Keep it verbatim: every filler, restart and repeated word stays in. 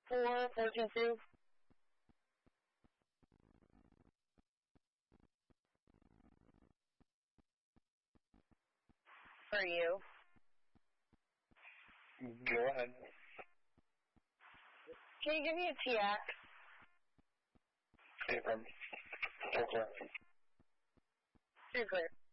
four, four two two. For you. Go ahead. Can you give me a T X? Affirm. Go for it. Super.